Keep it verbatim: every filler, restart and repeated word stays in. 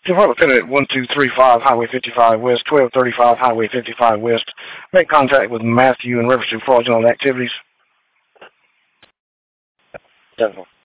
Department Lieutenant at one two three five Highway fifty-five West, twelve thirty-five Highway fifty-five West. Make contact with Matthew in reference to fraudulent activities. General.